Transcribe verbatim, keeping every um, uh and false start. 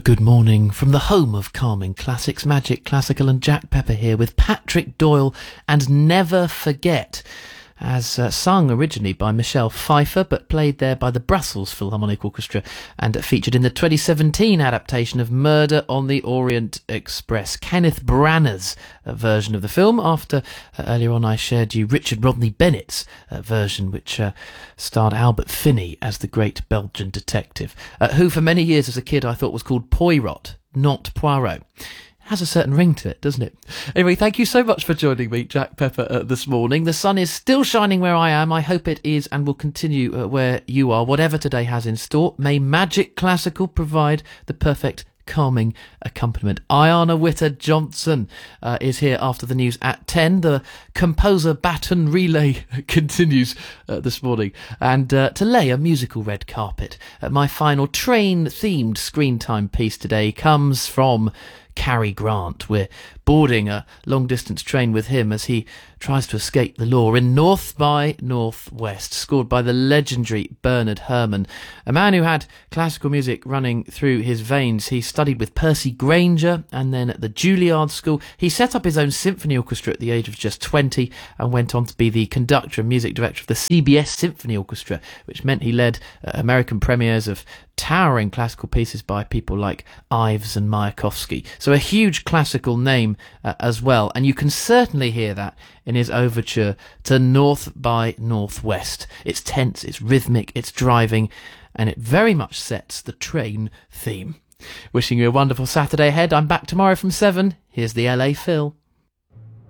Good morning from the home of calming classics, Magic Classical, and Jack Pepper here with Patrick Doyle and Never Forget, as uh, sung originally by Michelle Pfeiffer but played there by the Brussels Philharmonic Orchestra and featured in the twenty seventeen adaptation of Murder on the Orient Express, Kenneth Branagh's uh, version of the film. After uh, earlier on I shared you Richard Rodney Bennett's uh, version, which uh, starred Albert Finney as the great Belgian detective, uh, who for many years as a kid I thought was called Poirot, not Poirot. Has a certain ring to it, doesn't it? Anyway, thank you so much for joining me, Jack Pepper, uh, this morning. The sun is still shining where I am. I hope it is and will continue uh, where you are. Whatever today has in store, may Magic Classical provide the perfect calming accompaniment. Ayana Witter-Johnson uh, is here after the news at ten. The composer baton relay continues uh, this morning. And uh, to lay a musical red carpet, uh, my final train-themed screen time piece today comes from Cary Grant. We're boarding a long-distance train with him as he tries to escape the law in North by Northwest, scored by the legendary Bernard Herrmann, a man who had classical music running through his veins. He studied with Percy Grainger and then at the Juilliard School. He set up his own symphony orchestra at the age of just twenty and went on to be the conductor and music director of the C B S Symphony Orchestra, which meant he led uh, American premieres of towering classical pieces by people like Ives and Mayakovsky. So a huge classical name uh, as well. And you can certainly hear that in his overture to North by Northwest. It's tense, it's rhythmic, it's driving, and it very much sets the train theme. Wishing you a wonderful Saturday ahead. I'm back tomorrow from seven. Here's the L A Phil.